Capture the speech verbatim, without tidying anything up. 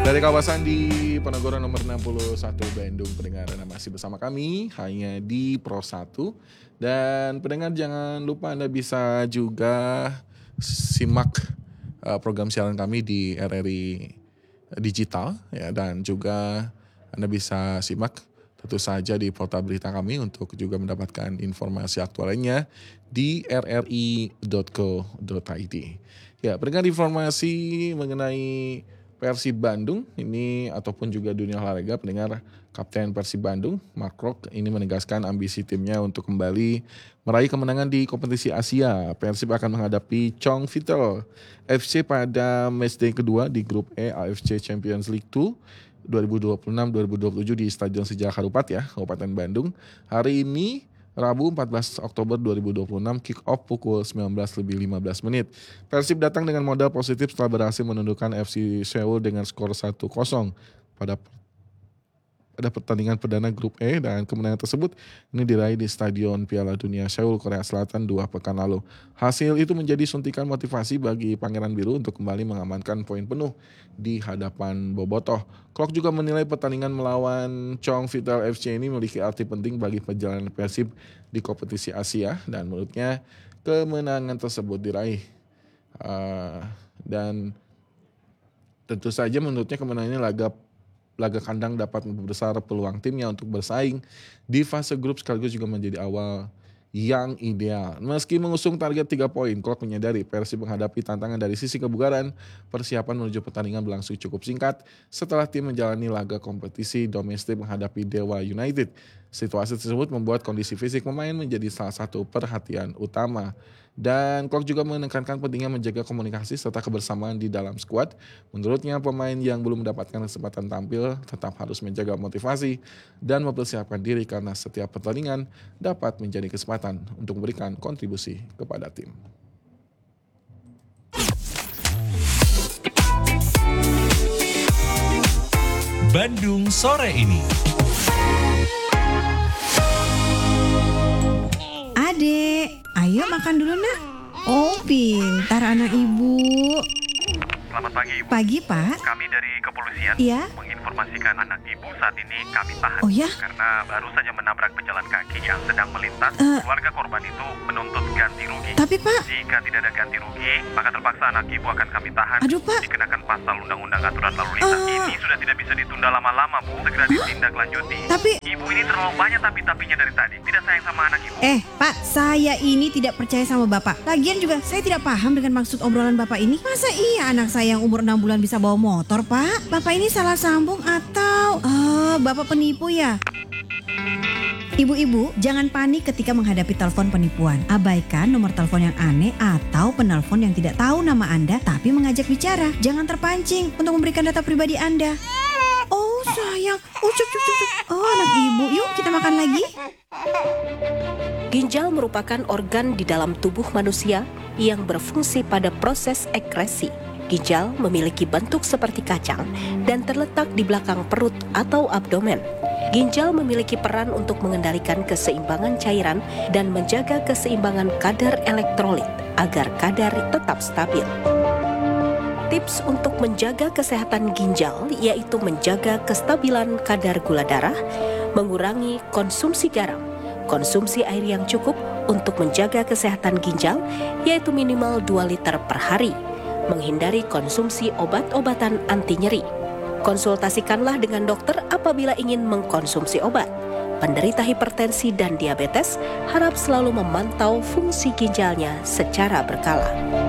Dari kawasan di Penogoro nomor enam puluh satu Bandung, pendengar Anda masih bersama kami hanya di Pro satu. Dan pendengar jangan lupa Anda bisa juga simak uh, program siaran kami di R R I Digital ya, dan juga Anda bisa simak tentu saja di portal berita kami untuk juga mendapatkan informasi aktual lainnya di r r i dot co dot i d. Ya, pendengar, informasi mengenai Persib Bandung ini ataupun juga dunia olahraga, pendengar, Kapten Persib Bandung Mark Rock ini menegaskan ambisi timnya untuk kembali meraih kemenangan di kompetisi Asia. Persib akan menghadapi Chong Vital F C pada matchday kedua di grup E A F C Champions League dua dua ribu dua puluh enam dua ribu dua puluh tujuh di Stadion Sejarah Harupat ya, Kabupaten Bandung. Hari ini Rabu empat belas Oktober dua ribu dua puluh enam, kick off pukul sembilan belas lebih lima belas menit. Persib datang dengan modal positif setelah berhasil menundukkan F C Seoul dengan skor satu kosong pada pada pertandingan perdana grup E, dan kemenangan tersebut ini diraih di Stadion Piala Dunia Seoul, Korea Selatan dua pekan lalu. Hasil itu menjadi suntikan motivasi bagi Pangeran Biru untuk kembali mengamankan poin penuh di hadapan Bobotoh. Klok juga menilai pertandingan melawan Chong Vital F C ini memiliki arti penting bagi perjalanan Persib di kompetisi Asia, dan menurutnya kemenangan tersebut diraih uh, dan tentu saja menurutnya kemenangan ini laga laga kandang dapat memperbesar peluang timnya untuk bersaing di fase grup sekaligus juga menjadi awal yang ideal. Meski mengusung target tiga poin, Klok menyadari Persib menghadapi tantangan dari sisi kebugaran. Persiapan menuju pertandingan berlangsung cukup singkat setelah tim menjalani laga kompetisi domestik menghadapi Dewa United. Situasi tersebut membuat kondisi fisik pemain menjadi salah satu perhatian utama. Dan Klok juga menekankan pentingnya menjaga komunikasi serta kebersamaan di dalam skuad. Menurutnya pemain yang belum mendapatkan kesempatan tampil tetap harus menjaga motivasi dan mempersiapkan diri karena setiap pertandingan dapat menjadi kesempatan untuk memberikan kontribusi kepada tim. Bandung sore ini. Adek, ayo makan dulu nak. Oh, pintar anak ibu. Selamat pagi, Ibu. Pagi, Pak. Kami dari kepolisian Iya. menginformasikan anak Ibu saat ini kami tahan. Oh ya? Karena baru saja menabrak pejalan kaki yang sedang melintas. Uh, Keluarga korban itu menuntut ganti rugi. Tapi, Pak. Jika tidak ada ganti rugi, maka terpaksa anak Ibu akan kami tahan. Aduh, Pak. Dikenakan pasal Undang-Undang Aturan Lalu Lintas. Uh, Ini sudah tidak bisa ditunda lama-lama, Bu. Segera ditindaklanjuti. Tapi, Ibu ini terlalu banyak tapi-tapinya dari tadi. Tidak sayang sama anak Ibu. eh, Pak, saya ini tidak percaya sama Bapak. Lagian juga saya tidak paham dengan maksud obrolan Bapak ini. Masa iya anak saya yang umur enam bulan bisa bawa motor, Pak? Bapak ini salah sambung atau oh, Bapak penipu ya? Ibu-ibu, jangan panik ketika menghadapi telepon penipuan. Abaikan nomor telepon yang aneh atau penelpon yang tidak tahu nama Anda tapi mengajak bicara. Jangan terpancing untuk memberikan data pribadi Anda. Oh sayang, oh cuk cuk cuk cuk. Oh anak ibu, yuk kita makan lagi. Ginjal merupakan organ di dalam tubuh manusia yang berfungsi pada proses ekskresi. Ginjal memiliki bentuk seperti kacang dan terletak di belakang perut atau abdomen. Ginjal memiliki peran untuk mengendalikan keseimbangan cairan dan menjaga keseimbangan kadar elektrolit agar kadar tetap stabil. Tips untuk menjaga kesehatan ginjal yaitu menjaga kestabilan kadar gula darah, mengurangi konsumsi garam, konsumsi air yang cukup untuk menjaga kesehatan ginjal yaitu minimal dua liter per hari, menghindari konsumsi obat-obatan anti nyeri. Konsultasikanlah dengan dokter apabila ingin mengkonsumsi obat. Penderita hipertensi dan diabetes harap selalu memantau fungsi ginjalnya secara berkala.